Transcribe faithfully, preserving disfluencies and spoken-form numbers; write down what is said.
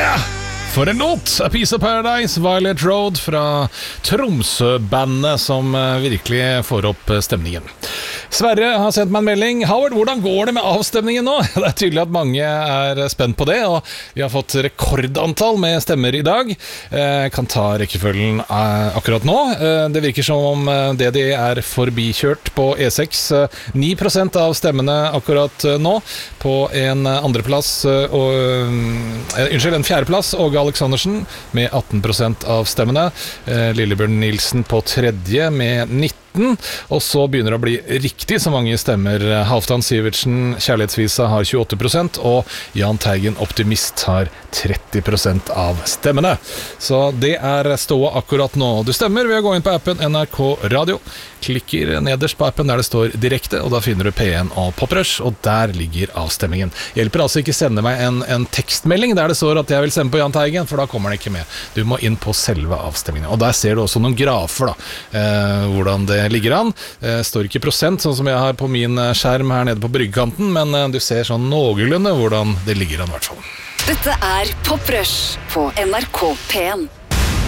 Yeah! For en låt! A Piece of Paradise, Violet Road fra Tromsø-bandet som virkelig får opp stemningen. Sverre har sendt meg en melding. Howard, hvordan går det med avstemningen nå? Det er tydelig at mange er spent på det, og vi har fått rekordantall med stemmer i dag. Jeg kan ta rekkefølgen akkurat nå. Det virker som om D D er forbikjørt på E seks. ni prosent av stemmene akkurat nå. På en andreplass, og, unnskyld, en fjerdeplass, Åge Aleksandersen med atten prosent av stemmene. Lillebjørn Nilsen på tredje med nitten. Og så begynner det å bli riktig så mange stemmer. Halvdan Sivertsen, Kjærlighetsvisa, har tjueåtte prosent, og Jahn Teigen, Optimist, har tretti prosent av stemmene. Så det er ståa akkurat nå. Du stemmer ved å gå inn på appen N R K Radio. Klikker nederst på appen der det står direkte, og da finner du P en og Poprush, og der ligger avstemmingen. Hjelper altså ikke sende meg en, en tekstmelding der det står at jeg vil stemme på Jahn Teigen, for da kommer den ikke med. Du må inn på selve avstemmingen. Og der ser du også noen grafer, da, eh, hvordan det ligger an. Det står ikke prosent, sånn som jeg har på min skjerm her nede på bryggekanten, men du ser sånn noenlunde hvordan det ligger an i hvert fall. Dette er Poprush på N R K P en.